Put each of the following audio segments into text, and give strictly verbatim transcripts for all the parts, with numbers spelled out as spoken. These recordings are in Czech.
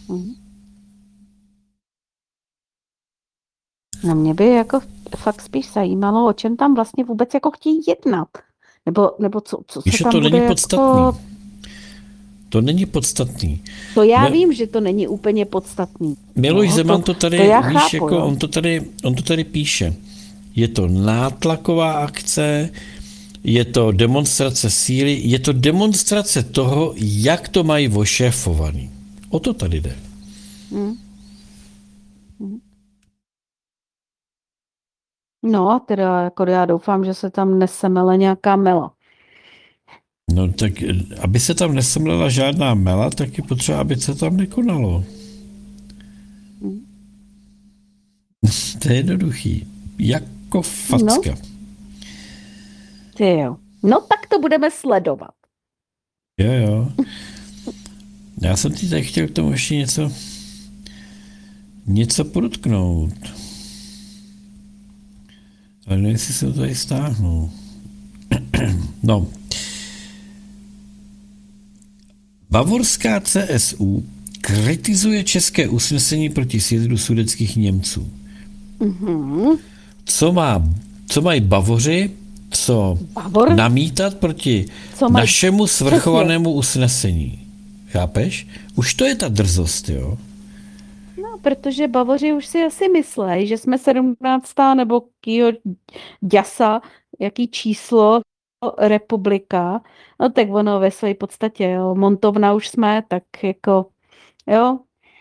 Mhm. No mě by jako fakt spíš zajímalo, o čem tam vlastně vůbec jako chtějí jednat. Nebo, nebo co, co se Víš, tam to bude není podstatný. jako... To není podstatný. To já Me, vím, že to není úplně podstatný. Miloš Jo, Zeman to, to to tady, já víš, chápu, jako jo. on to tady, on to tady píše. Je to nátlaková akce, je to demonstrace síly, je to demonstrace toho, jak to mají ošéfovaný. O to tady jde. Hmm. Hmm. No, teda jako já doufám, že se tam nesemele nějaká mela. No tak, aby se tam nesemlela žádná mela, tak je potřeba, aby se tam nekonalo. Hmm. To je jednoduchý. Jako facka. No, ty jo. No tak to budeme sledovat. Jo, jo. Já jsem ti tady chtěl k tomu ještě něco něco podotknout. Ale nevím, jestli se to tady stáhnu. No. Bavorská C S U kritizuje české usnesení proti sjezdu sudetských Němců. Mm-hmm. Co, má, co mají Bavoři, co Bavor? namítat proti Co maj... našemu svrchovanému usnesení? Chápeš? Už to je ta drzost, jo? No, protože Bavoři už si asi myslejí, že jsme sedmnáctá nebo kýho děsa, jaký číslo republika. No tak ono ve své podstatě, jo. Montovna už jsme, tak jako, jo.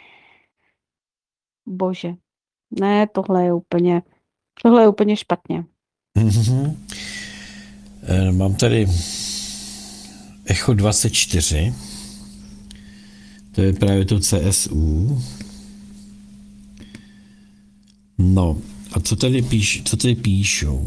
Bože. Ne, tohle je úplně, tohle je úplně špatně. Mm-hmm. E, mám tady Echo dvacet čtyři. To je právě to C S U. No, a co tady, píš, co tady píšou?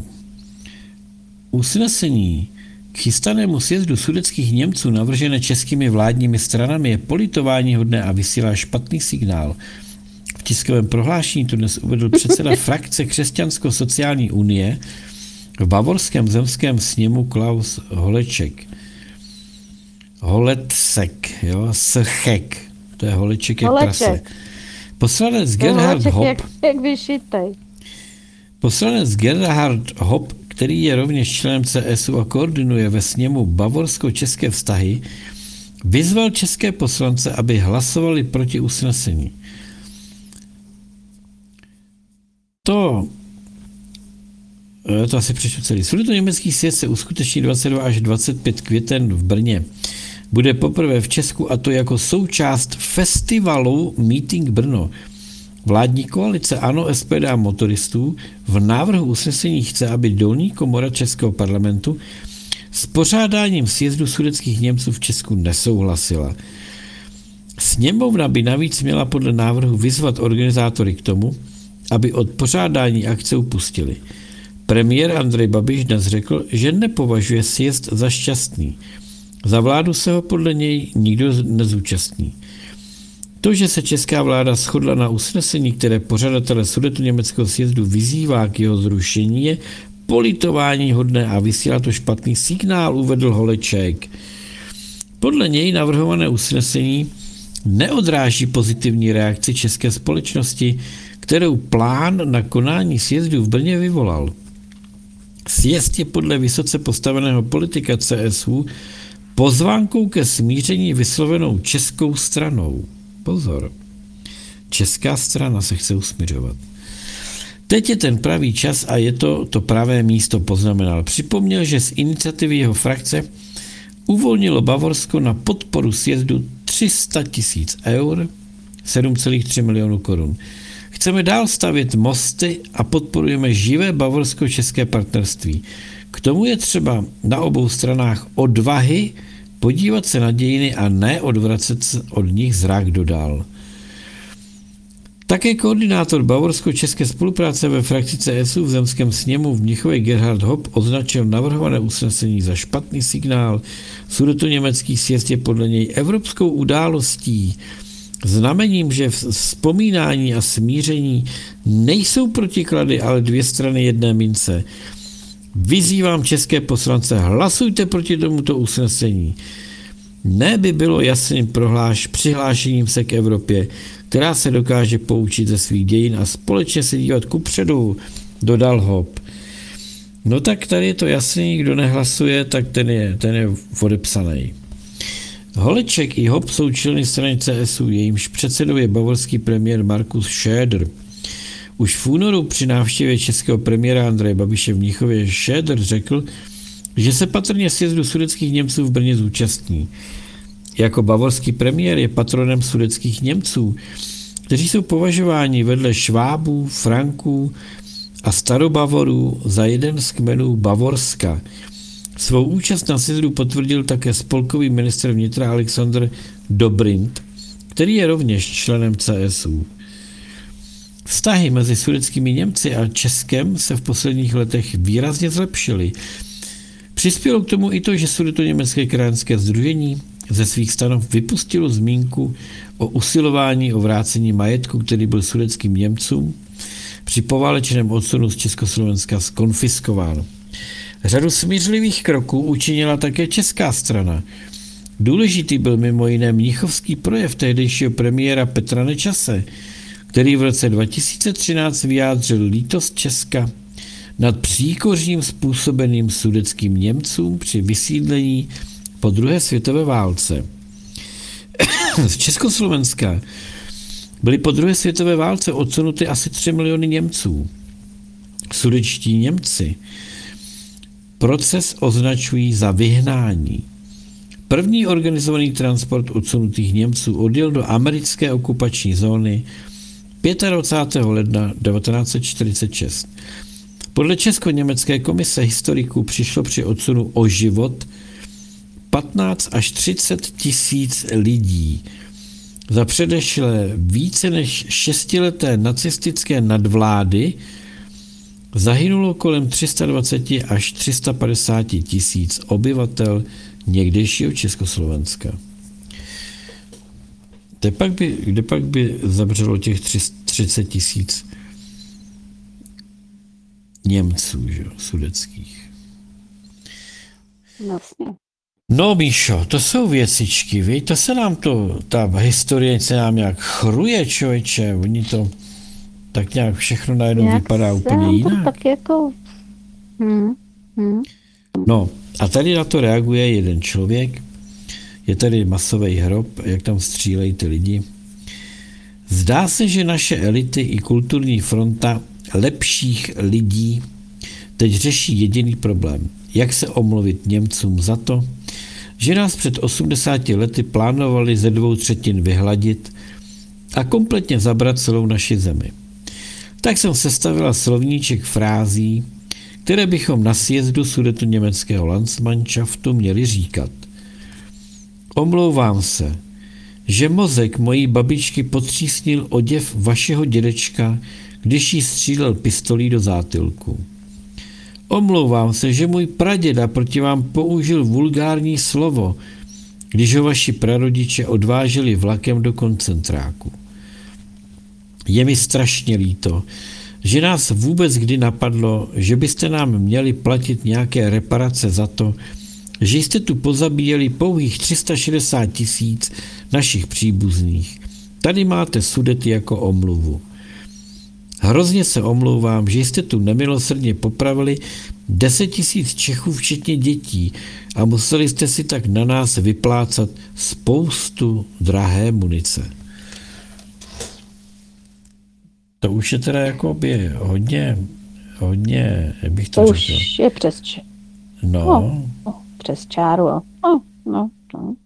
Usnesení k chystanému sjezdu sudetských Němců navržené českými vládními stranami je politování hodné a vysílá špatný signál. V tiskovém prohlášení to dnes uvedl předseda frakce Křesťansko-sociální unie v bavorském zemském sněmu Klaus Holeček. Holecek, jo, Srchek. To je Holeček jak prase. Poslanec Gerhard Hopp. Jak, jak vyšitej. Poslanec Gerhard Hopp, který je rovněž členem C S U a koordinuje ve sněmu bavorsko-české vztahy, vyzval české poslance, aby hlasovali proti usnesení. To, to asi přečtu celý. Sudetoněmecký sjezd se uskuteční dvacet dva až dvacet pět květen v Brně. Bude poprvé v Česku a to jako součást festivalu Meeting Brno. Vládní koalice ANO, S P D a motoristů v návrhu usnesení chce, aby dolní komora Českého parlamentu s pořádáním sjezdu sudetských Němců v Česku nesouhlasila. Sněmovna by navíc měla podle návrhu vyzvat organizátory k tomu, aby od pořádání akce upustili. Premiér Andrej Babiš dnes řekl, že nepovažuje sjezd za šťastný. Za vládu se ho podle něj nikdo nezúčastní. To, že se česká vláda shodla na usnesení, které pořadatele sudetoněmeckého sjezdu vyzývá k jeho zrušení, je politování hodné a vysílá to špatný signál, uvedl Holeček. Podle něj navrhované usnesení neodráží pozitivní reakci české společnosti, kterou plán na konání sjezdu v Brně vyvolal. Sjezd je podle vysoce postaveného politika C S U pozvánkou ke smíření vyslovenou českou stranou. Pozor, česká strana se chce usmiřovat. Teď je ten pravý čas a je to to pravé místo, poznamenal. Připomněl, že z iniciativy jeho frakce uvolnilo Bavorsko na podporu sjezdu tři sta tisíc eur, sedm celá tři milionu korun. Chceme dál stavět mosty a podporujeme živé bavorsko-české partnerství. K tomu je třeba na obou stranách odvahy podívat se na dějiny a ne odvracet od nich zrak, dodal. Také koordinátor bavorsko-české spolupráce ve frakci C S U v zemském sněmu v Mnichově Gerhard Hopp označil navrhované usnesení za špatný signál. Sudetoněmecký sjezd je podle něj evropskou událostí, znamením, že vzpomínání a smíření nejsou protiklady, ale dvě strany jedné mince. Vyzývám české poslance, hlasujte proti tomuto usnesení. Ne by bylo jasným prohláš, přihlášením se k Evropě, která se dokáže poučit ze svých dějin a společně se dívat kupředu, dodal Hop. No tak tady je to jasný, kdo nehlasuje, tak ten je, ten je odepsaný. Holeček i Hop jsou členy strany C S U, jejímž předsedou je bavorský premiér Markus Söder. Už v únoru při návštěvě českého premiéra Andreje Babiše v Mnichově Söder řekl, že se patrně sjezdu sudetských Němců v Brně zúčastní. Jako bavorský premiér je patronem sudetských Němců, kteří jsou považováni vedle Švábů, Franků a Starobavorů za jeden z kmenů Bavorska. Svou účast na sjezdu potvrdil také spolkový ministr vnitra Alexander Dobrindt, který je rovněž členem C S U. Vztahy mezi sudetskými Němci a Českem se v posledních letech výrazně zlepšily. Přispělo k tomu i to, že Sudetoněmecké krajanské sdružení ze svých stanov vypustilo zmínku o usilování o vrácení majetku, který byl sudetským Němcům při poválečném odsunu z Československa zkonfiskován. Řadu smířlivých kroků učinila také česká strana. Důležitý byl mimo jiné mnichovský projev tehdejšího premiéra Petra Nečase, který v roce dva tisíce třináct vyjádřil lítost Česka nad příkořím způsobeným sudetským Němcům při vysídlení po druhé světové válce. Z Československa byly po druhé světové válce odsunuty asi tři miliony Němců. Sudetští Němci proces označují za vyhnání. První organizovaný transport odsunutých Němců odjel do americké okupační zóny dvacátého pátého ledna devatenáct set čtyřicet šest. Podle Česko-německé komise historiků přišlo při odsunu o život patnáct až třicet tisíc lidí. Za předešlé více než šestileté nacistické nadvlády zahynulo kolem tři sta dvacet až tři sta padesát tisíc obyvatel někdejšího Československa. Kde pak by, kde pak by zabřelo těch třicet tisíc Němců, že, sudeckých? Vlastně. No, Míšo, to jsou věcičky, víš, to se nám to, ta historie se nám nějak chruje, člověče, oni to tak nějak všechno najednou Jak vypadá se úplně nám to jinak. tak jako... Hmm. Hmm. No, a tady na to reaguje jeden člověk, je tady masový hrob, jak tam střílejí ty lidi. Zdá se, že naše elity i kulturní fronta lepších lidí teď řeší jediný problém. Jak se omluvit Němcům za to, že nás před osmdesáti lety plánovali ze dvou třetin vyhladit a kompletně zabrat celou naši zemi. Tak jsem sestavila slovníček frází, které bychom na sjezdu Sudetoněmeckého Landsmannschaftu měli říkat. Omlouvám se, že mozek mojí babičky potřísnil oděv vašeho dědečka, když jí střílel pistolí do zátylku. Omlouvám se, že můj praděda proti vám použil vulgární slovo, když ho vaši prarodiče odváželi vlakem do koncentráku. Je mi strašně líto, že nás vůbec kdy napadlo, že byste nám měli platit nějaké reparace za to, že jste tu pozabíjeli pouhých tři sta šedesát tisíc našich příbuzných. Tady máte Sudety jako omluvu. Hrozně se omlouvám, že jste tu nemilosrdně popravili deset tisíc Čechů, včetně dětí, a museli jste si tak na nás vyplácat spoustu drahé munice. To už je teda jakoby hodně, hodně, jak bych to, To řekl. už je přes, č- No, no, no, přes čáru. No, no, no.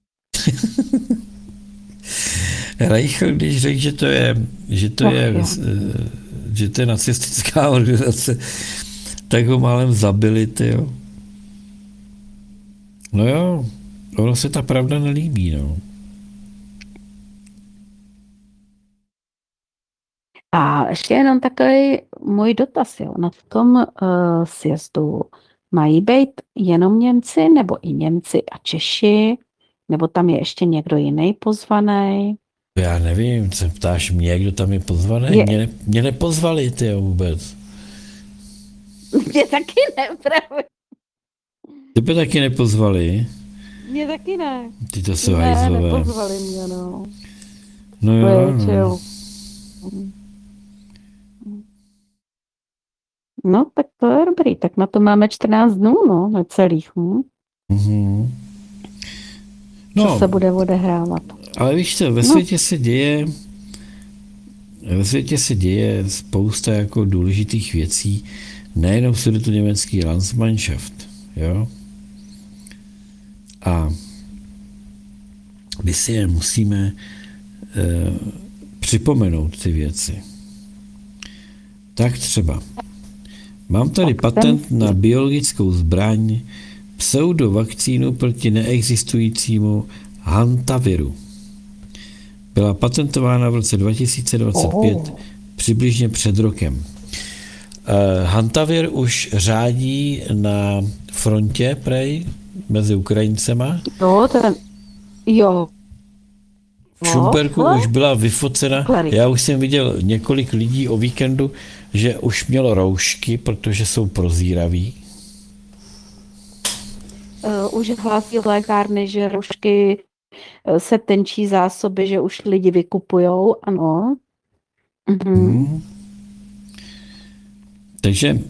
Reichl, když řekl, že to je, že to Ach, je, jo. že to je nacistická organizace, tak ho málem zabili, tyjo. No jo, ono se ta pravda nelíbí, no. A ještě jenom takový můj dotaz, jo. Na tom uh, sjezdu mají být jenom Němci, nebo i Němci a Češi, nebo tam je ještě někdo jiný pozvaný? Já nevím, se ptáš mě, kdo tam je pozvaný? Je. Mě, ne, mě nepozvali, tyjo, vůbec. Mě taky nepravdu. Tebe taky nepozvali? Mě taky ne. Ty to jsou Ne, hajzlové. nepozvali mě, no. No To jo, je no. chill. No, tak to je dobrý. Tak na to máme čtrnáct dnů, no, necelých. Hm? Mhm. Co No, se bude odehrávat. ale víš co, ve No. světě se děje ve světě se děje spousta jako důležitých věcí, nejenom sudetoněmecký Landsmannschaft, jo? A my si je musíme e, připomenout ty věci. Tak třeba. Mám tady Tak patent ten- na biologickou zbraň, pseudovakcínu proti neexistujícímu hantaviru. Byla patentována v roce dva tisíce dvacet pět, Oh. přibližně před rokem. Uh, hantavir už řádí na frontě, prej, mezi Ukrajincema. Jo, ten... Jo. V Šumperku No, už byla vyfocena. Klary. Já už jsem viděl několik lidí o víkendu, že už mělo roušky, protože jsou prozíraví. Uh, už hlásí lékárny, že roušky uh, se tenčí zásoby, že už lidi vykupujou, ano. Mhm. Hmm. Takže uh,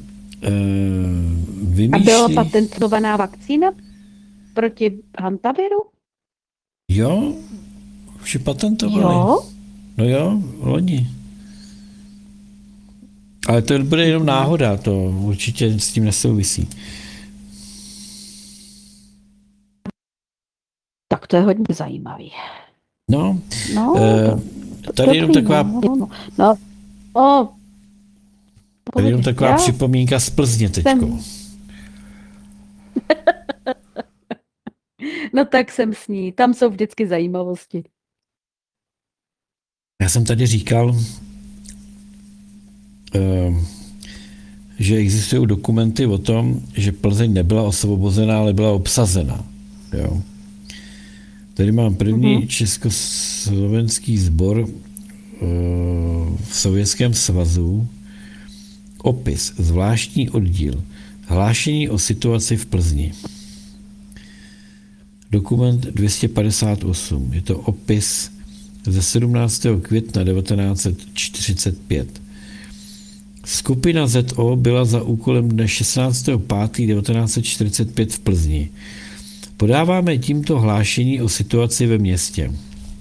A byla vymýšlí... patentovaná vakcína proti hantaviru? Jo, už je patentovali. Jo. No jo, loni. Ale to bude jenom náhoda, to určitě s tím nesouvisí. Tak to je hodně zajímavý. No, No, eh, to- tady jenom dobrý, taková, no, no, no. O, tady jenom taková já připomínka z Plzně teďko. jsem- No tak jsem s ní. Tam jsou vždycky zajímavosti. Já jsem tady říkal, eh, že existují dokumenty o tom, že Plzeň nebyla osvobozená, ale byla obsazena. Jo. Tady mám první Mhm. československý sbor eh, v Sovětském svazu. Opis, zvláštní oddíl, hlášení o situaci v Plzni. Dokument dvě stě padesát osm. Je to opis ze sedmnáctého května devatenáct set čtyřicet pět. Skupina Z O byla za úkolem dne šestnáctého pátého devatenáct set čtyřicet pět v Plzni. Podáváme tímto hlášení o situaci ve městě.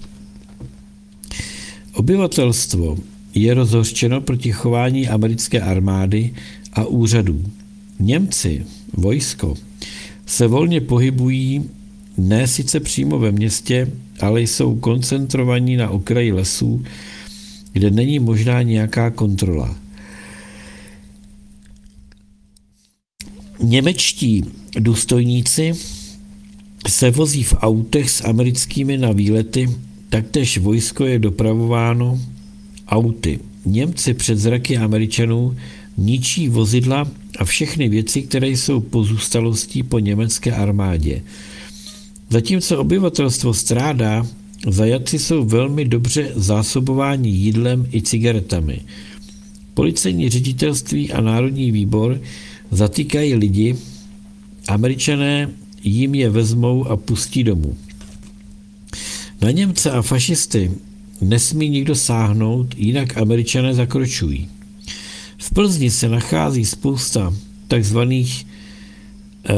Obyvatelstvo je rozhořčeno proti chování americké armády a úřadů. Němci, vojsko, se volně pohybují ne sice přímo ve městě, ale jsou koncentrovaní na okraji lesů, kde není možná nějaká kontrola. Němečtí důstojníci se vozí v autech s americkými na výlety, taktéž vojsko je dopravováno auty. Němci před zraky Američanů ničí vozidla a všechny věci, které jsou pozůstalostí po německé armádě. Zatímco obyvatelstvo strádá, zajatci jsou velmi dobře zásobováni jídlem i cigaretami. Policejní ředitelství a Národní výbor zatýkají lidi, Američané jim je vezmou a pustí domů. Na Němce a fašisty nesmí nikdo sáhnout, jinak Američané zakročují. V Plzni se nachází spousta takzvaných eh,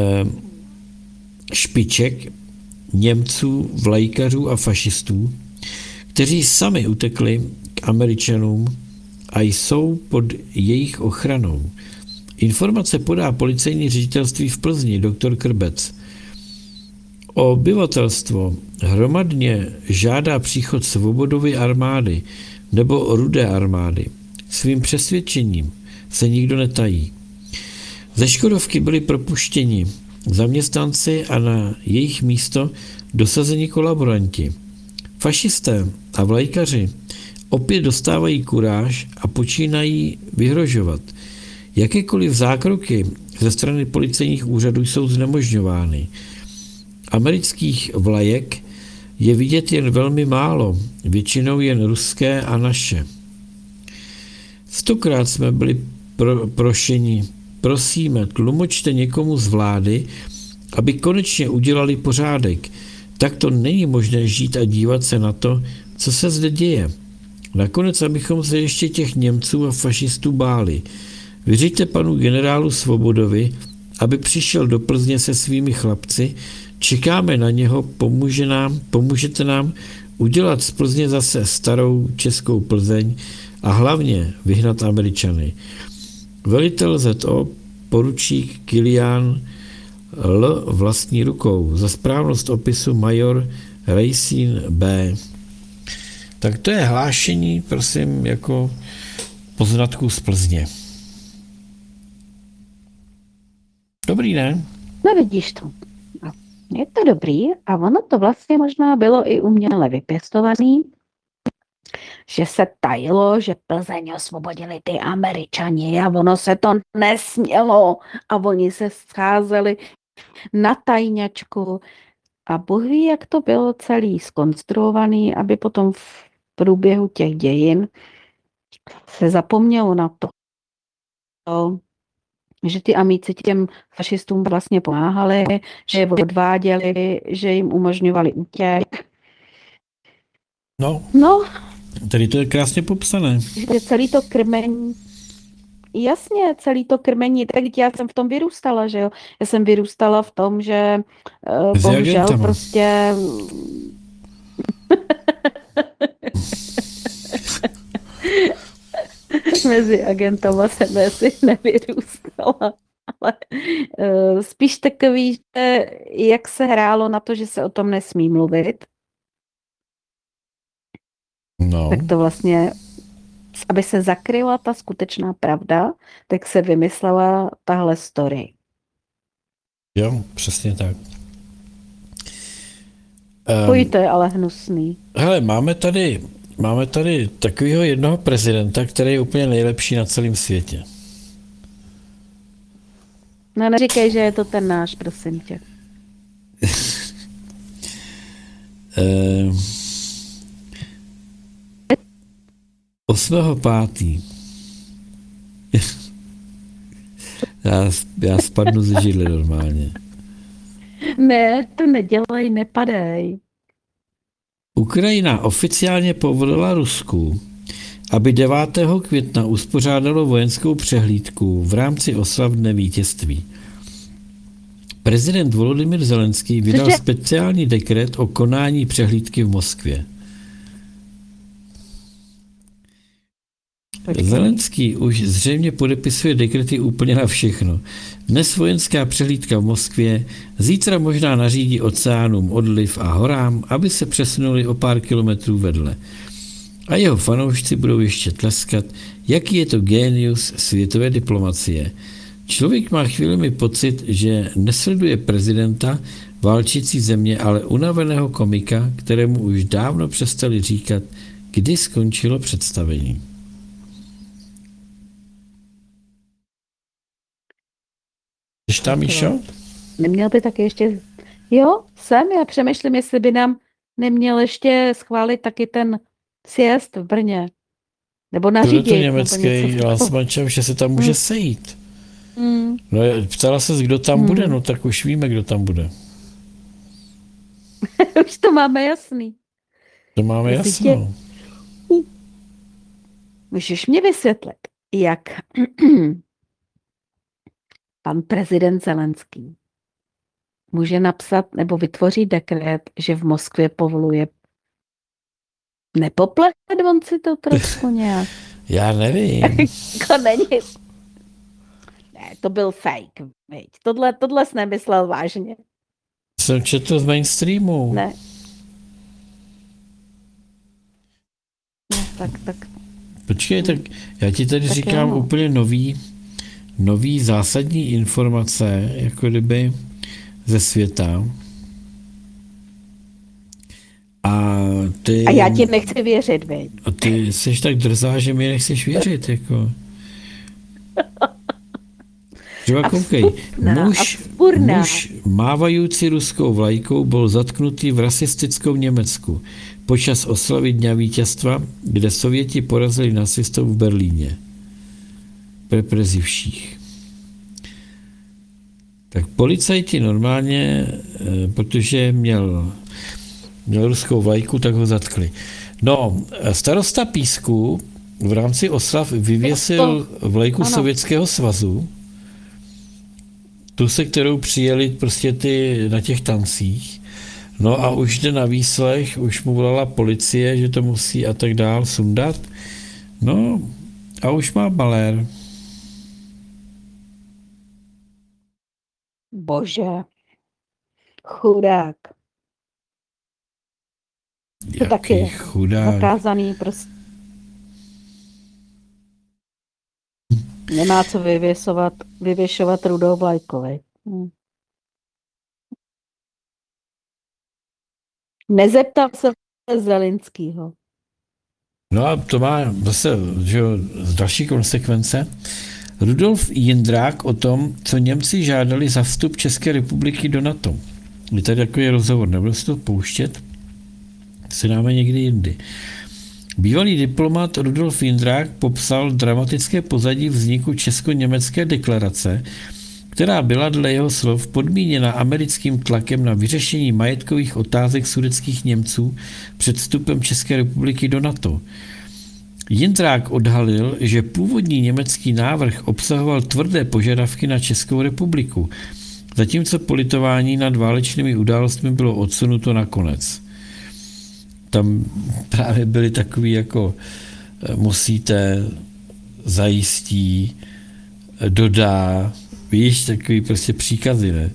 špiček, Němců, vlajkařů a fašistů, kteří sami utekli k Američanům a jsou pod jejich ochranou. Informace podá policejní ředitelství v Plzni doktor Krbec. O obyvatelstvo hromadně žádá příchod Svobodovy armády nebo Rudé armády. Svým přesvědčením se nikdo netají. Ze Škodovky byli propuštěni zaměstnanci a na jejich místo dosazeni kolaboranti. Fašisté a vlajkaři opět dostávají kuráž a počínají vyhrožovat. Jakékoliv zákroky ze strany policejních úřadů jsou znemožňovány. Amerických vlajek je vidět jen velmi málo, většinou jen ruské a naše. Stokrát jsme byli pro, prošeni, prosíme, tlumočte někomu z vlády, aby konečně udělali pořádek. Tak to není možné žít a dívat se na to, co se zde děje. Nakonec, abychom se ještě těch Němců a fašistů báli. Vyřiďte panu generálu Svobodovi, aby přišel do Plzně se svými chlapci, čekáme na něho, pomůže nám, pomůžete nám udělat z Plzně zase starou českou Plzeň a hlavně vyhnat Američany. Velitel Z O, poručík Kilián L. vlastní rukou. Za správnost opisu major Rejsín B. Tak to je hlášení, prosím, jako poznatků z Plzně. Dobrý, ne? No vidíš to. Je to dobrý a ono to vlastně možná bylo i uměle vypěstovaný, že se tajilo, že Plzeň osvobodili ty Američani a ono se to nesmělo a oni se scházeli na tajňačku a Bůh ví, jak to bylo celý zkonstruovaný, aby potom v průběhu těch dějin se zapomnělo na to, že ty amici těm fašistům vlastně pomáhali, že je odváděli, že jim umožňovali útěk. No, No, tady to je krásně popsané. že celý to krmení, jasně, celý to krmení, tak já jsem v tom vyrůstala, že jo. Já jsem vyrůstala v tom, že uh, Mezi bohužel agentama. prostě mezi agentama jsem asi nevyrůstala. Ale uh, spíš takový, že jak se hrálo na to, že se o tom nesmí mluvit, No, tak to vlastně, aby se zakryla ta skutečná pravda, tak se vymyslela tahle story. jo, přesně tak. Fuj, Um, to je ale hnusný. hele, máme tady, máme tady takového jednoho prezidenta, který je úplně nejlepší na celém světě. No neříkej, že je to ten náš, prosím tě. Um, osmého pátý já, já spadnu ze židle normálně. Ne, to nedělej, nepadej. Ukrajina oficiálně povolila Rusku, aby devátého května uspořádalo vojenskou přehlídku v rámci oslav Dne vítězství. Prezident Volodymyr Zelenský vydal Cože? speciální dekret o konání přehlídky v Moskvě. Počkej. Zelenský už zřejmě podepisuje dekrety úplně na všechno. Dnes vojenská přehlídka v Moskvě, zítra možná nařídí oceánům odliv a horám, aby se přesunuli o pár kilometrů vedle. A jeho fanoušci budou ještě tleskat, jaký je to génius světové diplomacie. Člověk má chvílemi pocit, že nesleduje prezidenta válčící země, ale unaveného komika, kterému už dávno přestali říkat, kdy skončilo představení. Jsi tam, Míšo? Neměl by taky ještě... Jo, jsem, já přemýšlím, jestli by nám neměl ještě schválit taky ten sjezd v Brně. Nebo To je nařídit. to nebo německý něco Landsmannschaft, že se tam může Hmm. sejít. Mm. No, ptala se, kdo tam Hmm. bude, no tak už víme, kdo tam bude. Už to máme jasný. To máme Jestli jasno. Můžeš mě vysvětlit, jak pan prezident Zelenský může napsat nebo vytvořit dekret, že v Moskvě povoluje. Nepoplet on si to trošku nějak. Já nevím. To není. Ne, to byl fake. Viď. Tohle, tohle jsi nemyslel vážně. Jsem četl z mainstreamu. Ne. No, tak, tak. Počkej, tak já ti tady Tak říkám jo, no. úplně nový, nový zásadní informace, jako kdyby ze světa. A ty, A já ti nechci věřit, viď. a ty jsi tak drzá, že mi nechceš věřit, jako. Třeba A koukej, vzpurná, a muž, vzpurná. muž mávající ruskou vlajkou byl zatknutý v rasistickou Německu počas oslavy Dňa vítězstva, kde Sověti porazili nacistů v Berlíně. Represivších. Tak policajti normálně, protože měl, měl ruskou vlajku, tak ho zatkli. No, starosta Písku v rámci oslav vyvěsil vlajku ano. Sovětského svazu, tu, se kterou přijeli prostě ty na těch tancích. No a už jde na výslech, už mu volala policie, že to musí a tak dál sundat. No a už má malér. Bože. Chudák. To taky Jaký je chudák. zakázaný prostě. Nemá co vyvěšovat, vyvěšovat Rudou vlajkovej. Hm. Nezeptal se Zelinskýho. No a to má zase že, další konsekvence. Rudolf Jindrák o tom, co Němci žádali za vstup České republiky do NATO. Je tady takový rozhovor, nebudu si to pouštět, se dáme někdy jindy. Bývalý diplomat Rudolf Jindrák popsal dramatické pozadí vzniku česko-německé deklarace, která byla dle jeho slov podmíněna americkým tlakem na vyřešení majetkových otázek sudetských Němců před vstupem České republiky do NATO. Jindrák odhalil, že původní německý návrh obsahoval tvrdé požadavky na Českou republiku, zatímco politování nad válečnými událostmi bylo odsunuto na konec. Tam právě byly takový jako musíte, zajistí, dodá, víš, takový prostě příkazy, ne?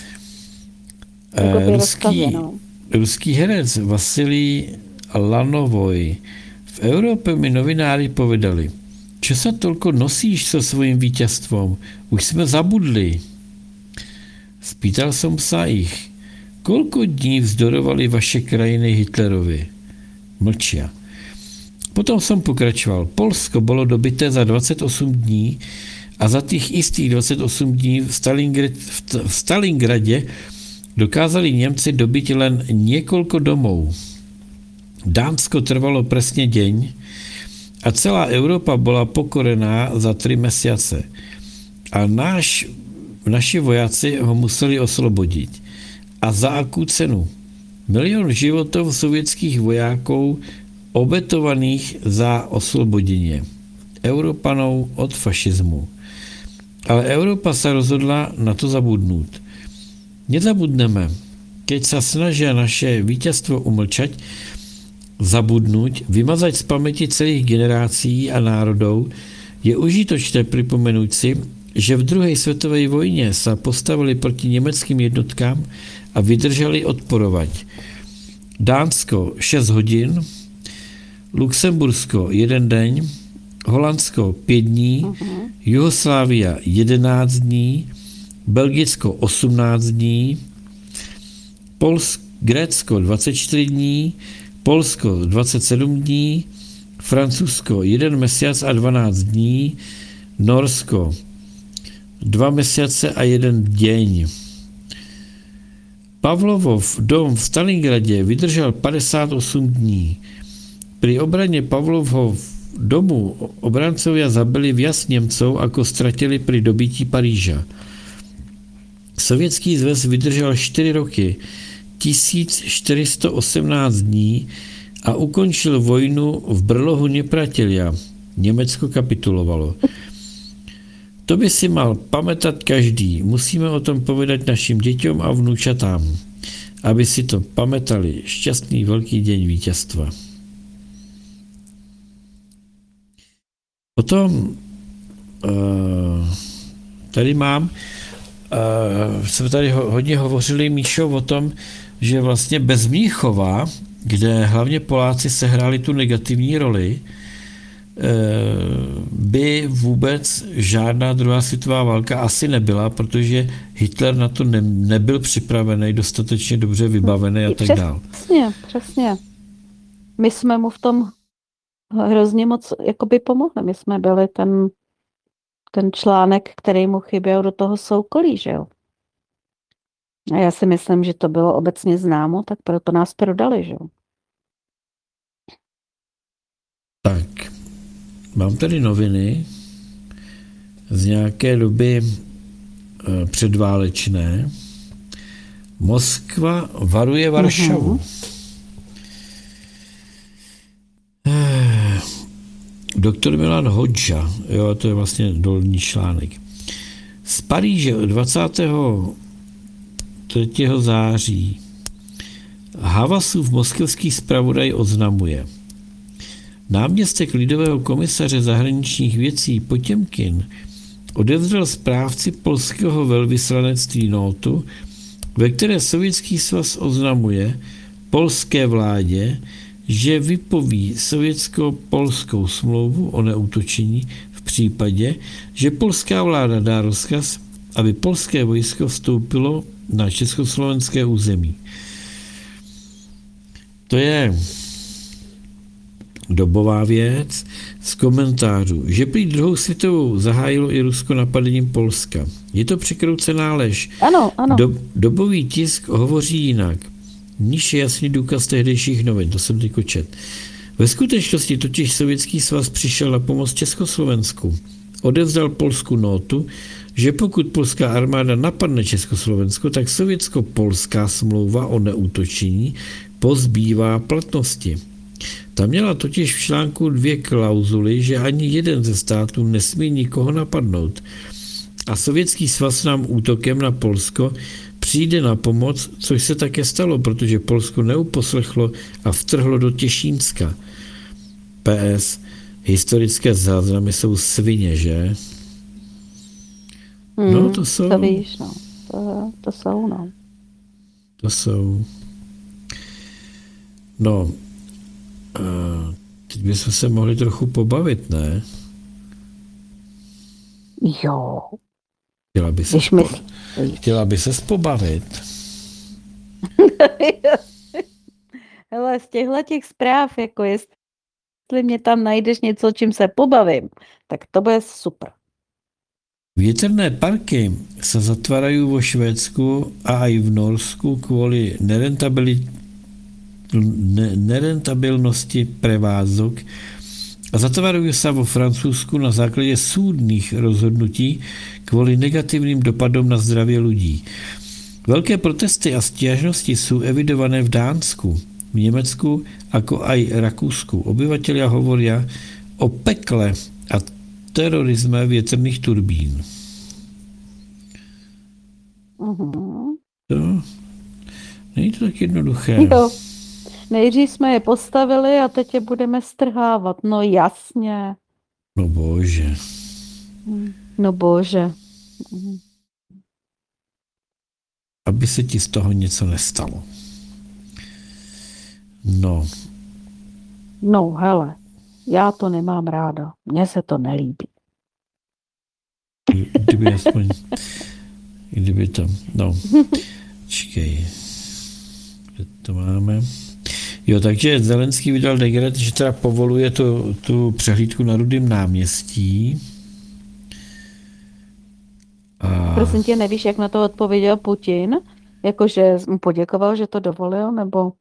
Jako Ruský, rozkazy, no. ruský herec Vasilij Lanovoj v Európe mi novinári povedali, čo sa toľko nosíš so svojím víťazstvom? Už sme zabudli. Spýtal som sa ich, koľko dní vzdorovali vaše krajiny Hitlerovi? Mlčia. Potom som pokračoval. Polsko bolo dobité za dvacet osm dní a za tých istých dvacet osm dní v, Stalingrad, v Stalingradě dokázali Němci dobiť len niekoľko domov. Dánsko trvalo presne deň a celá Európa bola pokorená za tri mesiace. A náš, naši vojaci ho museli oslobodiť. A za akú cenu? Milión životov sovětských vojákov obetovaných za oslobodenie Európanov od fašizmu. Ale Európa sa rozhodla na to zabudnúť. Nezabudneme, keď sa snažia naše víťazstvo umlčať, zabudnúť, vymazať z pamäti celých generácií a národov, je užitočné pripomenúť si, že v druhej svetovej vojne sa postavili proti nemeckým jednotkám a vydržali odporovať. Dánsko šesť hodín, Luxembursko jeden deň, Holandsko päť dní, uh-huh. Juhoslávia jedenásť dní, Belgicko osemnásť dní, Polsko, Grécko dvadsaťštyri dní, Polsko dvadsaťsedem dní, Francúzsko jeden mesiac a dvanásť dní, Norsko dva mesiace a jeden deň. Pavlovov dom v Stalingradě vydržel padesát osm dní. Pri obraně Pavlovho domu obrancovia zabili viac Němcov, ako stratili pri dobití Paríža. Sovětský zväz vydržel štyri roky, tisíc štyri sto osemnásť dní a ukončil vojnu v brlohu nepriatelia. Německo kapitulovalo. To by si mal pamätať každý. Musíme o tom povedať našim deťom a vnúčatám, aby si to pamätali. Šťastný veľký deň víťazstva. Potom tady mám, jsme tady hodně hovořili, Míšo, o tom, že vlastně bez Mnichova, kde hlavně Poláci sehráli tu negativní roli, by vůbec žádná druhá světová válka asi nebyla, protože Hitler na to ne, nebyl připravený, dostatečně dobře vybavený a tak dále. Přesně, přesně. My jsme mu v tom hrozně moc jakoby pomohli. My jsme byli ten, ten článek, který mu chyběl do toho soukolí, že jo. A já si myslím, že to bylo obecně známo, tak proto nás prodali, že jo. Tak, mám tady noviny z nějaké doby předválečné. Moskva varuje Varšavu. Mm-hmm. Doktor Milan Hodža, jo, to je vlastně dolní článek. Z Paříže dvacátého třetího září Havasův moskevský zpravodaj oznamuje. Náměstek lidového komisaře zahraničních věcí Potěmkin odevzdal správci polského velvyslanectví nótu, ve které Sovětský svaz oznamuje polské vládě, že vypoví sovětsko-polskou smlouvu o neútočení v případě, že polská vláda dá rozkaz, aby polské vojsko vstoupilo na československé území. To je dobová věc z komentářů, že prý druhou světovou zahájilo i Rusko napadením Polska. Je to překroucená lež. Ano, ano. Do, dobový tisk hovoří jinak. Níž je jasný důkaz tehdejších novin, to jsem teď čet. Ve skutečnosti totiž Sovětský svaz přišel na pomoc Československu. Odevzdal Polsku nótu, že pokud polská armáda napadne Československo, tak sovětsko-polská smlouva o neútočení pozbývá platnosti. Ta měla totiž v článku dvě klauzuly, že ani jeden ze států nesmí nikoho napadnout. A Sovětský svaz nám útokem na Polsko přijde na pomoc, což se také stalo, protože Polsko neuposlechlo a vtrhlo do Těšínska. P S. Historické záznamy jsou svině, že? Hmm, no, to jsou. To víš, no. To, to jsou, no. To jsou. No, teď bychom se mohli trochu pobavit, ne? Jo. Chtěla by se, my... po... Chtěla by se pobavit. Hele, z těchto těch zpráv, jako jestli mě tam najdeš něco, čím se pobavím, tak to bude super. Větrné parky se zatvárají vo Švédsku a i v Norsku kvůli nerentabilitě nerentabilnosti prevázok a zatvárají se vo Francouzsku na základě súdnych rozhodnutí kvůli negativním dopadům na zdraví lidí. Velké protesty a stížnosti jsou evidované v Dánsku, v Německu jako i Rakousku. Obyvatelia hovorí o pekle a terorisme větrných turbín. Uh-huh. To není to tak jednoduché. Jo. Nejdřív jsme je postavili a teď je budeme strhávat. No jasně. No bože. No bože. Aby se ti z toho něco nestalo. No. No hele, já to nemám ráda. Mně se to nelíbí. Kdyby aspoň, kdyby to, no, čekej, kde to máme? Jo, takže Zelenský vydal dekret, že teda povoluje tu, tu přehlídku na Rudém náměstí. A... Prosím tě, nevíš, jak na to odpověděl Putin? Jakože mu poděkoval, že to dovolil, nebo?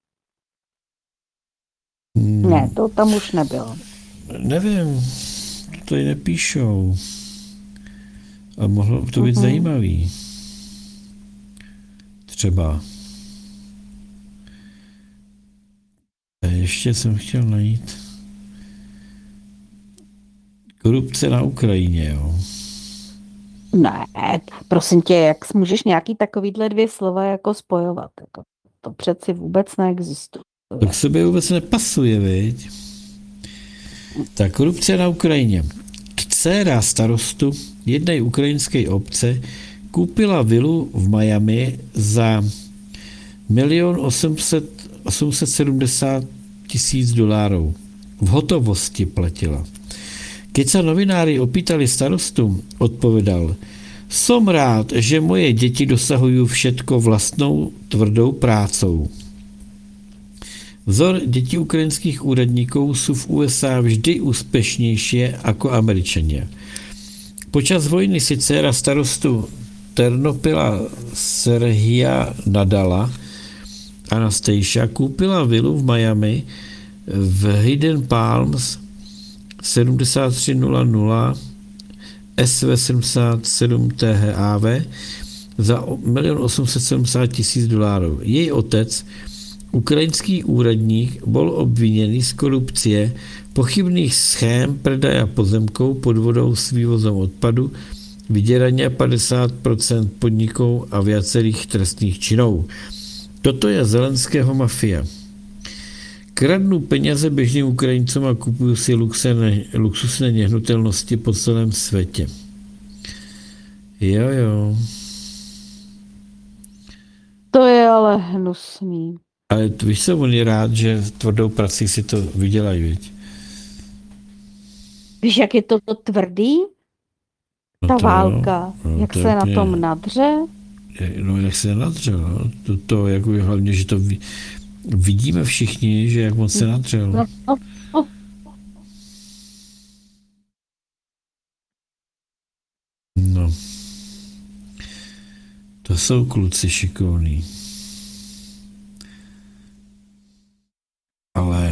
Hmm. Ne, to tam už nebylo. Nevím, to tady nepíšou. A mohlo to být uh-huh. zajímavý. Třeba. A ještě jsem chtěl najít korupce na Ukrajině, jo. Ne, prosím tě, jak můžeš nějaký takovýhle dvě slova jako spojovat? Jako, to přeci vůbec neexistuje. To k sobě vůbec nepasuje, viď? Ta korupce na Ukrajině. Dcéra starostu jedné ukrajinské obce koupila vilu v Miami za milion osm set sedmdesát tisíc dolárů. V hotovosti platila. Keď sa novinári opýtali starostu, odpovedal: Som rád, že moje děti dosahují všetko vlastnou tvrdou prácou. Vzor dětí ukrajinských úradníků jsou v U S A vždy úspěšnější jako Američania. Počas vojny si dcera starostu Ternopila Serhia Nadala Anastasia koupila vilu v Miami v Hidden Palms sedmdesát tři nula nula S V sedmdesát sedm T H A V za milion osm set sedmdesát tisíc dolarů. Její otec, ukrajinský úradník, byl obviněný z korupcie, pochybných schém predaja pozemkou, podvodou s vývozem odpadu, vydierania padesát procent podniků a viacerých trestných činů. Toto je Zelenského mafia. Kradnou peněze běžným Ukrajincům a kupují si luxusné, luxusné nehnutelnosti po celém světě. Jo, jo. To je ale hnusný. Ale víš co, on je rád, že tvrdou prací si to vydělají, viď? Víš, jak je to tvrdý? No Ta to, válka, no, jak to se je na úplně, tom nadře? No, jak se nadřel, no. To, to jako je hlavně, že to ví, vidíme všichni, že jak moc se nadřel. No, no, no. No. To jsou kluci šikovní. Ale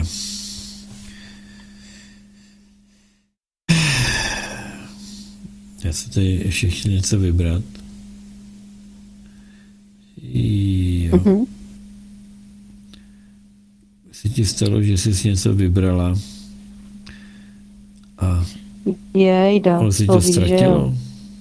já si tady ještě chci něco vybrat. Jo. Mhm. Se ti stalo, že jsi něco vybrala a Jejda, ale si to to víš, že jo. ztratilo?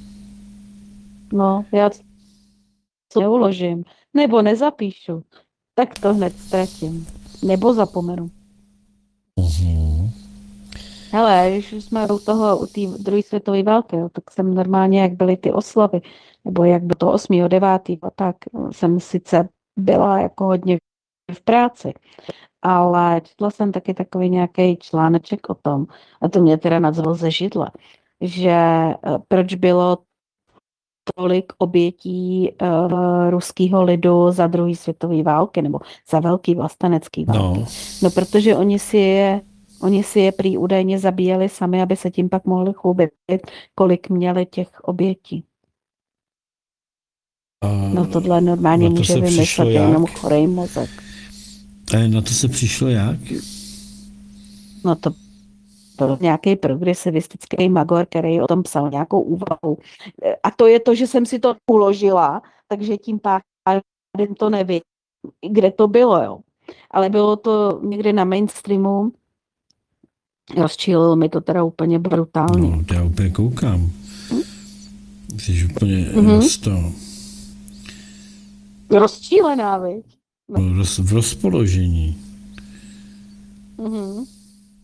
No, já to neuložím. Nebo nezapíšu. Tak to hned ztratím. Nebo zapomenu. Uhum. Hele, když už jsme u toho, u té druhé světové války, jo, tak jsem normálně, jak byly ty oslavy, nebo jak bylo to osmého devátého tak jsem sice byla jako hodně v práci, ale četla jsem taky takový nějaký článeček o tom, a to mě teda nadzvalo ze židle, že eh, proč bylo tolik obětí uh, ruského lidu za druhé světové války, nebo za velký vlastenecký války. No, No, protože oni si je, oni si je prý údajně zabíjeli sami, aby se tím pak mohli chlubit, kolik měli těch obětí. a No tohle normálně na to může se přišlo vymyslet jak? jenom chorý mozek. A na to se přišlo jak? No to byl nějaký progresivistický magor, který o tom psal nějakou úvahu. A to je to, že jsem si to uložila, takže tím pádem to nevím, kde to bylo, jo. Ale bylo to někde na mainstreamu. Rozčílil mi to teda úplně brutálně. No, to já úplně koukám. Jsi úplně Mhm. roz to, Rozčílená, viď? no, roz, v rozpoložení. Mhm.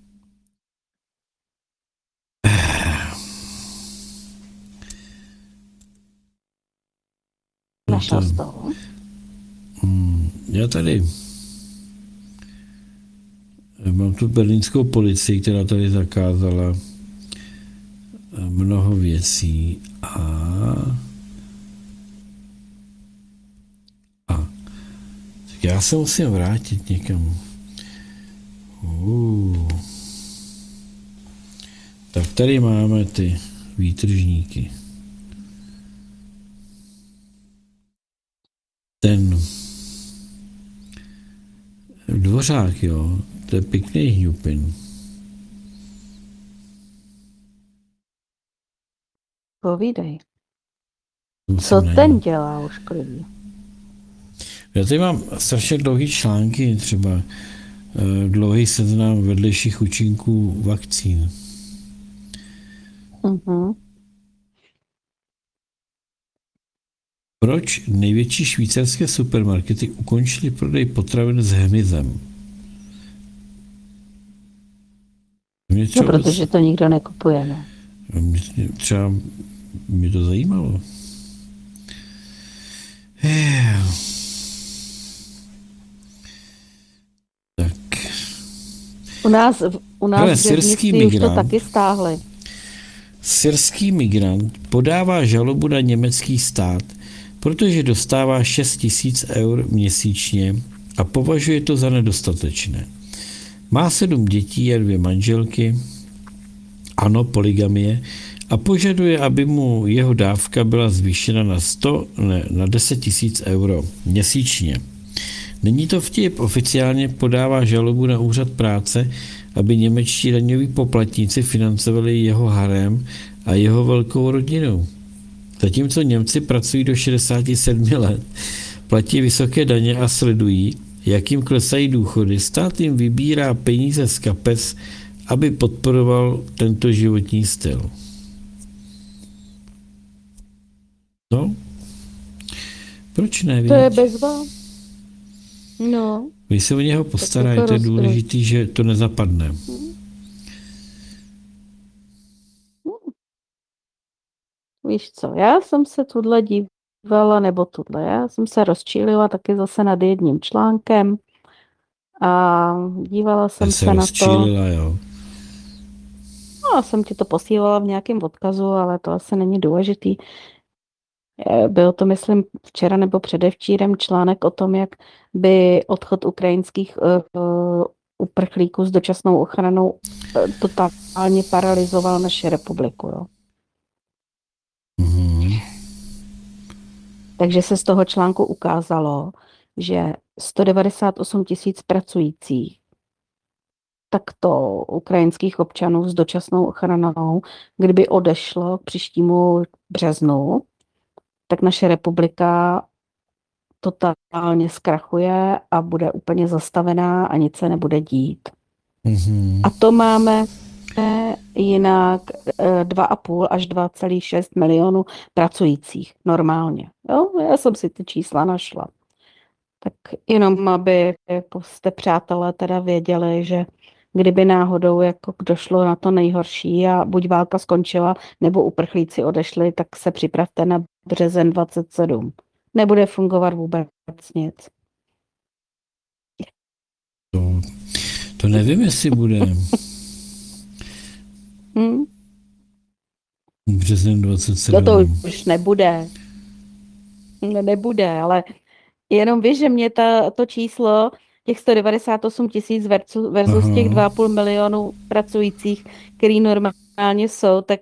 No Našel to, jsi toho? mm, já tady mám tu berlínskou policii, která tady zakázala mnoho věcí a a tak já se musím vrátit někam. Uh. Tak tady máme ty výtržníky. Ten Dvořák, jo, to je pěkný hňupin. Povídej. Musím Co najít. ten dělá ošklivý? Já tady mám strašně dlouhý články, třeba eh, dlouhý seznam vedlejších účinků vakcín. Mhm. Proč největší švýcarské supermarkety ukončily prodej potravin s hmyzem? Mě No, třeba, protože to nikdo nekupuje, ne? mě, třeba mě to zajímalo. Eh. Tak. U nás, v- u nás Hele, v syrský Břevnictví už to migrant. taky stáhli. Syrský migrant podává žalobu na německý stát, protože dostává šest tisíc eur měsíčně a považuje to za nedostatečné. Má sedm dětí a dvě manželky, ano, polygamie, a požaduje, aby mu jeho dávka byla zvýšena na, sto, ne, na deset tisíc euro měsíčně. Není to vtip, oficiálně podává žalobu na úřad práce, aby němečtí daňoví poplatníci financovali jeho harem a jeho velkou rodinu. Zatímco Němci pracují do šedesáti sedmi let, platí vysoké daně a sledují, jak jim klesají důchody, stát jim vybírá peníze z kapes, aby podporoval tento životní styl. No, proč ne? To je bezva. No. Vy se o něho postarají, to to je rozkroč. důležité, že to nezapadne. Víš co, já jsem se tudle dívala, nebo tudle, já jsem se rozčílila taky zase nad jedním článkem a dívala jsem Já se, se na to. rozčílila, jo. No, jsem ti to posílala v nějakém odkazu, ale to asi není důležitý. Eh, Byl to, myslím, včera nebo předevčírem článek o tom, jak by odchod ukrajinských uh, uprchlíků s dočasnou ochranou uh, totálně paralyzoval naši republiku. Jo. Mhm. Takže se z toho článku ukázalo, že sto devadesát osm tisíc pracujících takto ukrajinských občanů s dočasnou ochranou, kdyby odešlo k příštímu březnu, tak naše republika totálně zkrachuje a bude úplně zastavená a nic se nebude dít. Mhm. A to máme eh, jinak eh, dva a půl až dva celá šest milionu pracujících normálně. Jo? Já jsem si ty čísla našla. Tak jenom, aby jako jste přátelé teda věděli, že kdyby náhodou jako došlo na to nejhorší a buď válka skončila, nebo uprchlíci odešli, tak se připravte na březen dvacet sedm. Nebude fungovat vůbec nic. To, to nevím, jestli bude Hm? březen dvacet No sedm. to už nebude. Ne- Nebude, ale jenom víš, že mě ta, to číslo těch sto devadesát osm tisíc versus, versus Aha. těch dva a půl milionu pracujících, který normálně jsou, tak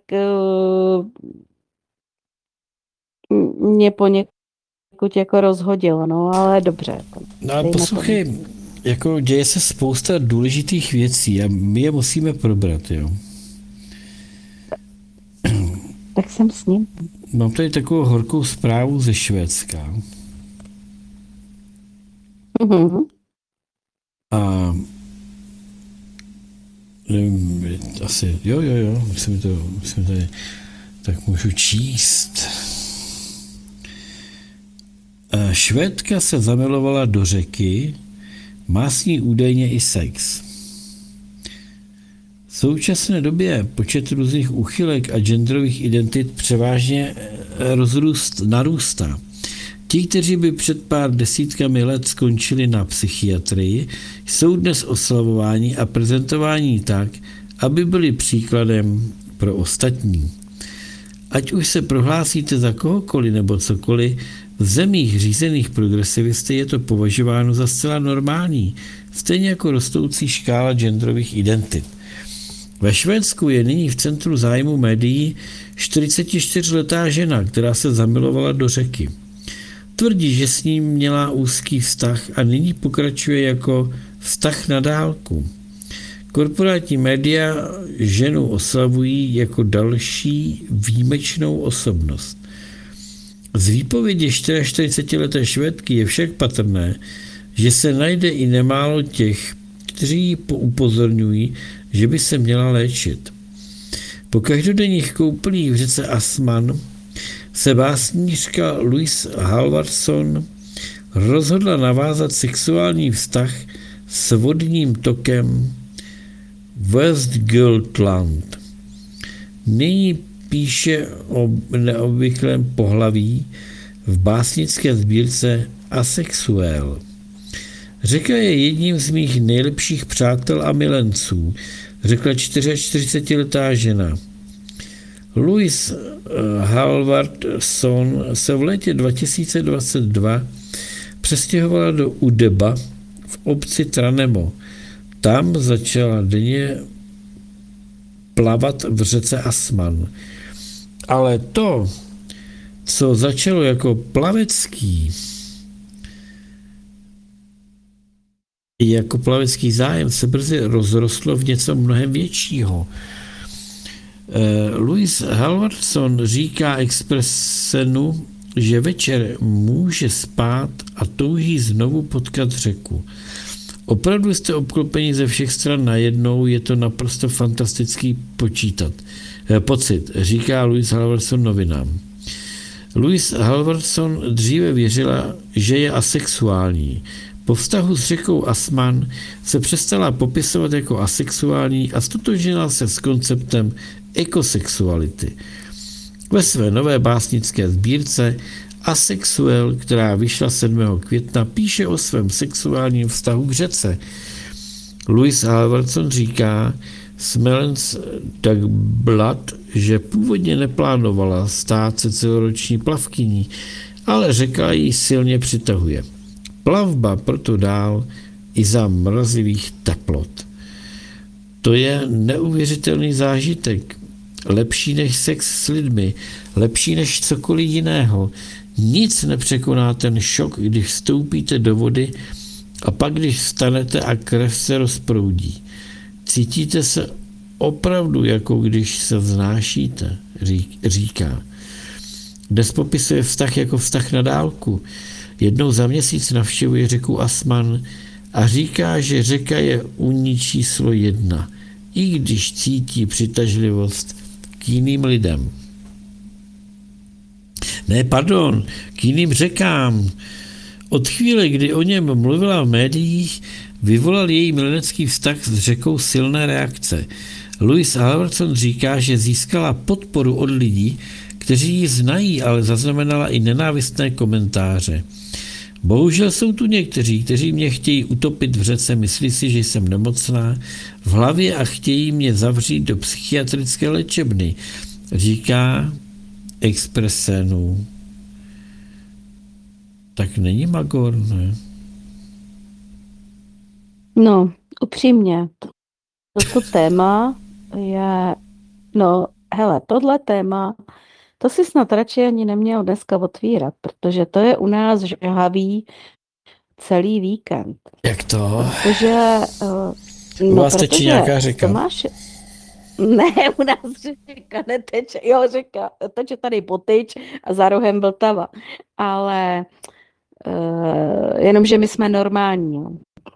uh, mě poněkud jako rozhodilo, no ale dobře. Jako, No a dejme poslouchej, jako děje se spousta důležitých věcí a my je musíme probrat, jo. tak jsem s ním. Mám tady takovou horkou zprávu ze Švédska Mhm. a nevím, asi, jo, jo, jo, musím to, musím tady, tak můžu číst. A Švédka se zamilovala do řeky, má s ní údajně i sex. V současné době počet různých úchylek a genderových identit převážně rozrůst, narůstá. Ti, kteří by před pár desítkami let skončili na psychiatrii, jsou dnes oslavováni a prezentováni tak, aby byli příkladem pro ostatní. Ať už se prohlásíte za kohokoliv nebo cokoliv, v zemích řízených progresivisty je to považováno za zcela normální, stejně jako rostoucí škála genderových identit. Ve Švédsku je nyní v centru zájmu médií čtyřicetičtyřletá žena, která se zamilovala do řeky. Tvrdí, že s ním měla úzký vztah a nyní pokračuje jako vztah na dálku. Korporátní média ženu oslavují jako další výjimečnou osobnost. Z výpovědi čtyřicetičtyřleté Švédky je však patrné, že se najde i nemálo těch, kteří upozorňují, že by se měla léčit. Po každodenních koupelích v řece Asman se básnířka Louise Halvarsson rozhodla navázat sexuální vztah s vodním tokem Westgötland. Nyní píše o neobvyklém pohlaví v básnické sbírce Asexuel. Řeka je jedním z mých nejlepších přátel a milenců, řekla čtyřicetičtyřletá žena. Louise Halvarsson se v létě dva tisíce dvacet dva přestěhovala do Udeba v obci Tranemo. Tam začala denně plavat v řece Asman. Ale to, co začalo jako plavecký jako plavecký zájem se brzy rozrostlo v něco mnohem většího. Louis Halvorson říká Expressenu, že večer může spát a touží znovu potkat řeku. Opravdu jste obklopeni ze všech stran najednou, je to naprosto fantastický počítat. Eh, pocit, říká Louis Halvorson novinám. Louis Halvorson dříve věřila, že je asexuální. Po vztahu s řekou Asman se přestala popisovat jako asexuální a stotožnila se s konceptem ekosexuality. Ve své nové básnické sbírce Asexuel, která vyšla sedmého května, píše o svém sexuálním vztahu k řece. Louis Halvorson říká Smelens Dagblad, že původně neplánovala stát se celoroční plavkyní, ale řeka ji silně přitahuje. Plavba proto dál i za mrazivých teplot. To je neuvěřitelný zážitek, lepší než sex s lidmi, lepší než cokoliv jiného. Nic nepřekoná ten šok, když vstoupíte do vody a pak, když vstanete a krev se rozproudí. Cítíte se opravdu, jako když se vznášíte, říká. Dnes popisuje vztah jako vztah na dálku. Jednou za měsíc navštěvuje řeku Asman a říká, že řeka je u ní číslo jedna, i když cítí přitažlivost k jiným lidem. Ne, pardon, k jiným řekám. Od chvíle, kdy o něm mluvila v médiích, vyvolal její milenecký vztah s řekou silné reakce. Louis Halvorson říká, že získala podporu od lidí, kteří ji znají, ale zaznamenala i nenávistné komentáře. Bohužel jsou tu někteří, kteří mě chtějí utopit v řece, myslí si, že jsem nemocná v hlavě a chtějí mě zavřít do psychiatrické léčebny, říká Expressenu. Tak není magor, ne? No, upřímně, toto téma je, no, hele, tohle téma, to si snad radši ani neměl dneska otvírat, protože to je u nás žhavý celý víkend. Jak to? Protože, U no, vás tečí nějaká řeka? Tomáš, ne, u nás řeka neteče, jo, řeka, teče tady Potyč a za rohem Vltava, ale uh, jenomže my jsme normální, jo.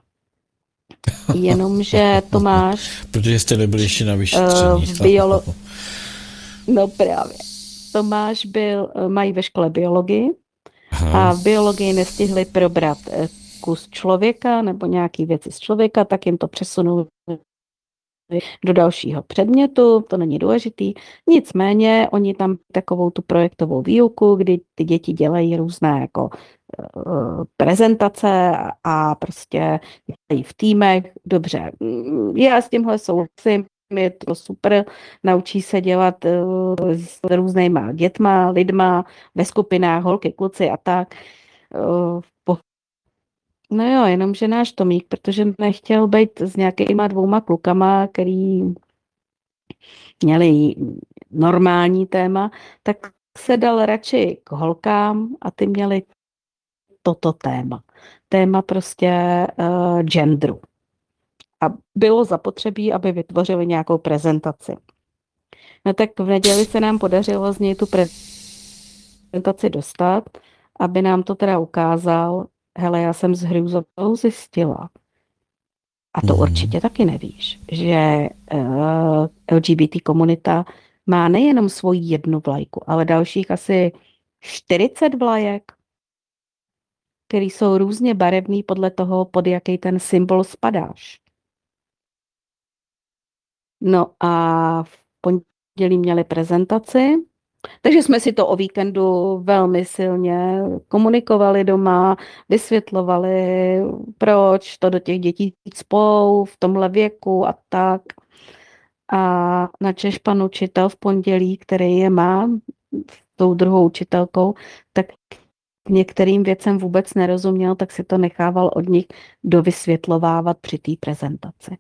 Jenomže Tomáš protože jste nebyli ještě na vyšetření. Uh, biolo- no právě. Tomáš byl, mají ve škole biologii. Aha. A v biologii nestihli probrat kus člověka nebo nějaký věci z člověka, tak jim to přesunuli do dalšího předmětu, to není důležitý. Nicméně oni tam takovou tu projektovou výuku, kdy ty děti dělají různé jako uh, prezentace a, a prostě dělají v týmech. Dobře, já s tímhle souhlasím, je to super, naučí se dělat uh, s různýma dětma, lidma, ve skupinách, holky, kluci a tak. Uh, po... No jo, jenomže náš Tomík, protože nechtěl být s nějakýma dvouma klukama, který měli normální téma, tak se dal radši k holkám a ty měli toto téma. Téma prostě uh, genderu. A bylo zapotřebí, aby vytvořili nějakou prezentaci. No tak v neděli se nám podařilo z něj tu prezentaci dostat, aby nám to teda ukázal. Hele, já jsem s hrůzou zjistila, a to mm. určitě taky nevíš, že uh, L G B T komunita má nejenom svoji jednu vlajku, ale dalších asi čtyřicet vlajek, které jsou různě barevný podle toho, pod jaký ten symbol spadáš. No a v pondělí měli prezentaci, takže jsme si to o víkendu velmi silně komunikovali doma, vysvětlovali, proč to do těch dětí cpou v tomhle věku a tak. A načež pan učitel v pondělí, který je má s tou druhou učitelkou, tak některým věcem vůbec nerozuměl, tak si to nechával od nich dovysvětlovávat při té prezentaci.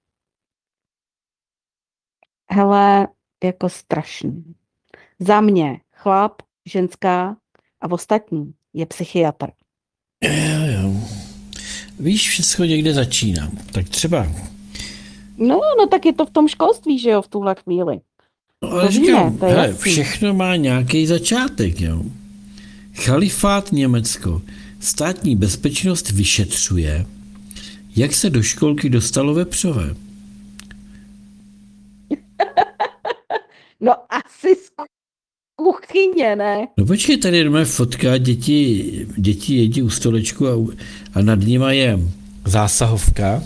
Hele, jako strašný. Za mě chlap, ženská a ostatní je psychiatr. Jo, jo. víš, všechno někde začíná. Tak třeba, No, no tak je to v tom školství, že jo, v tuhle chvíli. no ale To říkám, víme, to je hele, jasný. všechno má nějaký začátek, jo. Chalifát Německo. Státní bezpečnost vyšetřuje, jak se do školky dostalo vepřové. No asi z kuchyně, ne? No počkej, tady je moje fotka, děti, děti jedí u stolečku a, u- a nad nima je zásahovka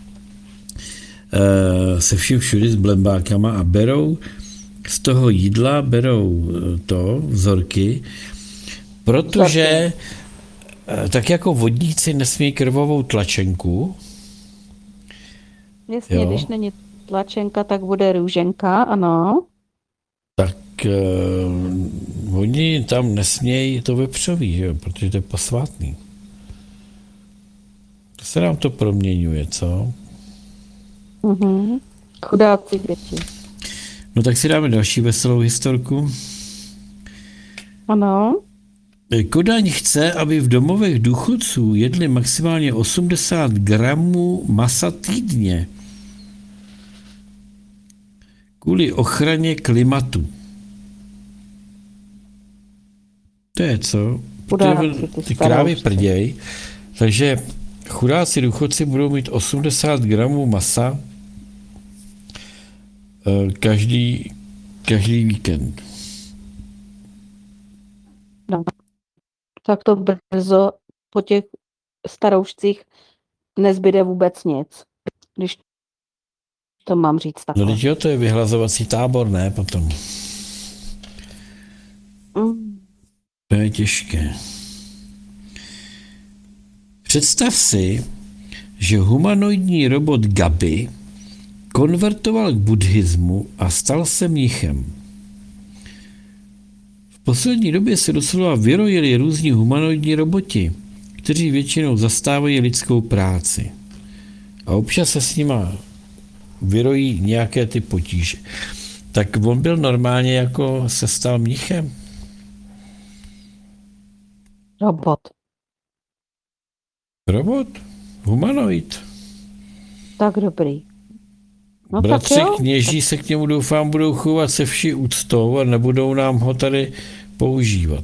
e, se vším všudy s blembákama a berou z toho jídla, berou eh, to, vzorky, protože e, tak jako vodníci nesmí krvavou tlačenku, Jasně, Jo. když není tlačenka, tak bude růženka, ano. tak uh, oni tam nesmějí to vepřový, že jo, protože to je posvátný. To se nám to proměňuje, co? Mhm. Chudáci děti. No tak si dáme další veselou historku. Ano. Kodaň chce, aby v domovech důchodců jedli maximálně osmdesát gramů masa týdně. Kvůli ochraně klimatu. To je co? Chudáci, Ty, ty ty krávy staroušci. prděj. Takže chudáci důchodci budou mít osmdesát gramů masa eh, každý, každý víkend. No. Tak to brzo po těch staroušcích nezbyde vůbec nic. Když to mám říct No takhle. teď jo, to je vyhlazovací tábor, ne? Potom. Mm. To je těžké. Představ si, že humanoidní robot Gabi konvertoval k buddhismu a stal se mnichem. V poslední době se doslova vyrojili různí humanoidní roboti, kteří většinou zastávají lidskou práci. A občas se s nima vyrojí nějaké ty potíže. Tak on byl normálně jako se stal mnichem. Robot. Robot? Humanoid. Tak dobrý. No Bratři tak jo. kněží se k němu doufám budou chovat se vší úctou a nebudou nám ho tady používat.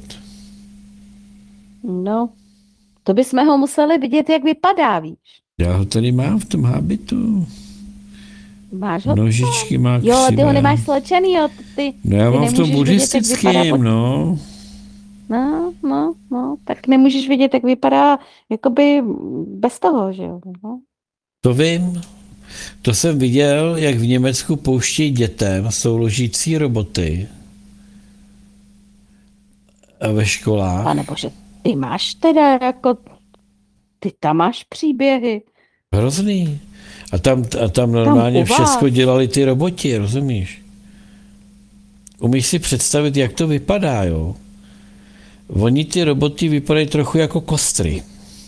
No, to bychom ho museli vidět, jak vypadá, víš. Já ho tady mám v tom habitu. Máš ho? Nožičky má Jo, ty ho křivé. nemáš slečený, jo. Ty, No já ty mám v tom nemůžeš vidět, jak vypadá buddhistickém, pod- no. No, no, no, tak nemůžeš vidět, jak vypadá jakoby bez toho, že jo. No. To vím. To jsem viděl, jak v Německu pouštějí dětem souložící roboty a ve školách. Pane bože, ty máš teda jako, ty tam máš příběhy. Hrozný. A tam, a tam normálně u vás. všechno dělali ty roboti, rozumíš? Umíš si představit, jak to vypadá, jo? Oni ty roboty vypadají trochu jako kostry.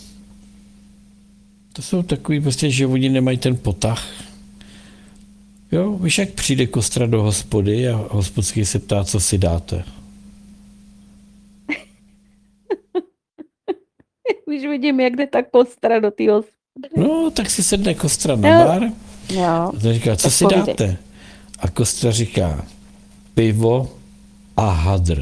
To jsou takový prostě, že oni nemají ten potah. Jo, víš, jak přijde kostra do hospody a hospodský se ptá, co si dáte. Už vidím, jak jde ta kostra do týho. No, tak si sedne kostra na Jo. bar Jo, a ten říká, co Tak si povídej. dáte? A kostra říká, pivo a hadr.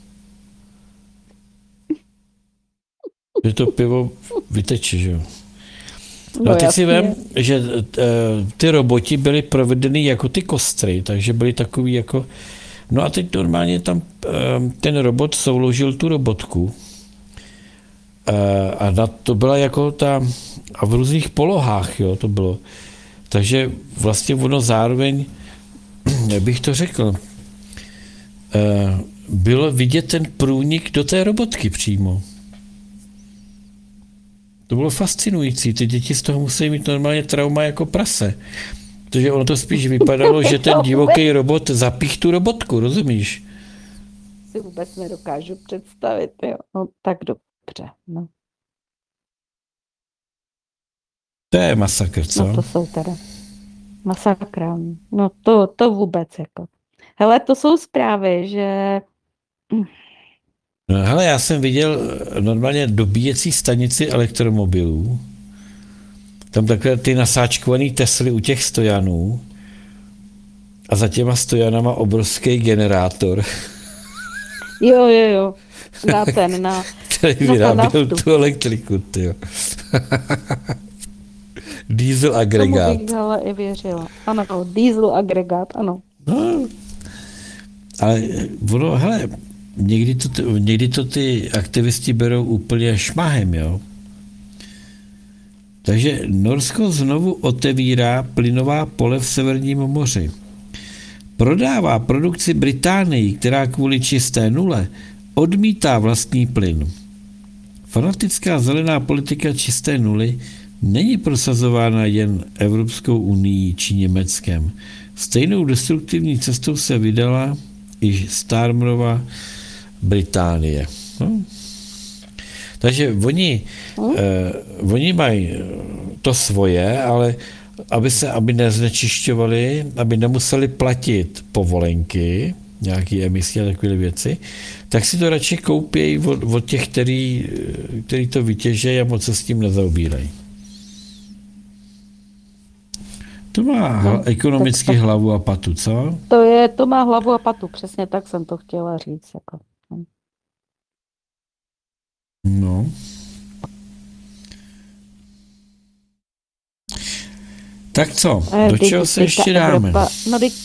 Že to pivo vyteče, že jo? No a teď si jasně. vem, že eh, ty roboti byly provedeny jako ty kostry, takže byly takový jako... No a teď normálně tam eh, ten robot souložil tu robotku eh, a na to byla jako ta... A v různých polohách, jo, to bylo. Takže vlastně ono zároveň, jak bych to řekl, eh, bylo vidět ten průnik do té robotky přímo. To bylo fascinující. Ty děti z toho musí mít normálně trauma jako prase. Protože ono to spíš vypadalo, že ten divoký robot zapích tu robotku, rozumíš? Si vůbec nedokážu představit, jo. No tak dobře, no. To je masakr, co? No to jsou teda masakra. No to, to vůbec jako. Hele, to jsou zprávy, že No, hele, já jsem viděl normálně dobíjecí stanici elektromobilů tam takové ty nasáčkované Tesly u těch stojanů a za těma stojanama obrovský generátor, Jo, jo, jo. Na ten, na, který na vyráběl naftu. tu elektriku, tyjo. Diesel Tomu agregát. bych ale i věřila. Ano, diesel agregát, ano. No, ale ono, hele, někdy to, někdy to ty aktivisti berou úplně šmahem, jo. Takže Norsko znovu otevírá plynová pole v Severním moři. Prodává produkci Británii, která kvůli čisté nule odmítá vlastní plyn. Fanatická zelená politika čisté nuly není prosazována jen Evropskou unii či Německem. Stejnou destruktivní cestou se vydala i Starmerova Británie. No. Takže oni, Hm? eh, oni mají to svoje, ale aby se, aby neznečišťovali, aby nemuseli platit povolenky, nějaké emisí a takové věci, tak si to radši koupějí od, od těch, který, který to vytěžejí a moc se s tím nezaobírají. To má No, no, ekonomicky tak- tak- hlavu a patu, co? To je, to má hlavu a patu, přesně tak jsem to chtěla říct. Jako. No. Tak co, Eh, do teď- čeho se teď ještě ta dáme? Evropa- No, teď,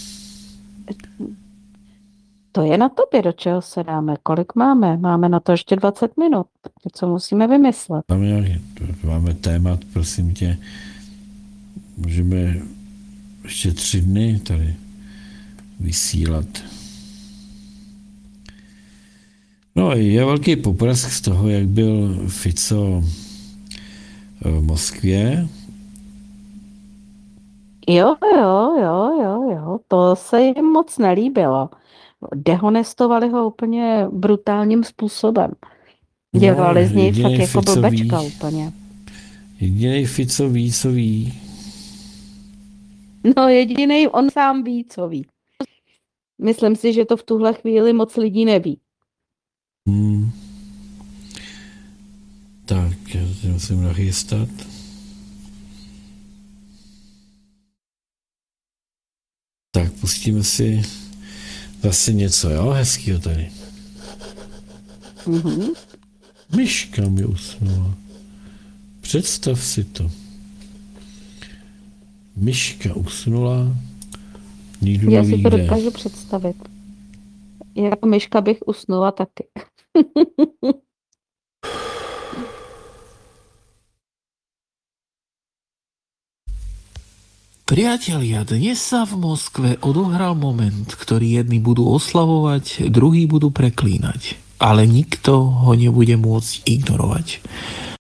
to je na tobě, do čeho se dáme. Kolik máme? Máme na to ještě dvacet minut. Co musíme vymyslet? Máme, nějaký, máme témat, prosím tě. Můžeme ještě tři dny tady vysílat. No, je velký poprask z toho, jak byl Fico v Moskvě. Jo, jo, jo, jo, jo, to se jim moc nelíbilo. Dehonestovali ho úplně brutálním způsobem. Dělali No, z něj jedinej fakt jako Fico blbečka ví. úplně. Jedinej Fico ví, co ví. No jediný on sám ví, co ví. Myslím si, že to v tuhle chvíli moc lidí neví. Hmm. Tak, já se musím nachystat. Tak, pustíme si zase něco, jo, hezkýho tady. Mhm. Myška mi usnula. Představ si to. Myška usnula, nikdo Já neví si to kde. dokážu představit. Jako myška bych usnula taky. Priatelia, dnes sa v Moskve odohral moment, ktorý jedni budú oslavovať, druhí budú preklínať. Ale nikto ho nebude môcť ignorovať.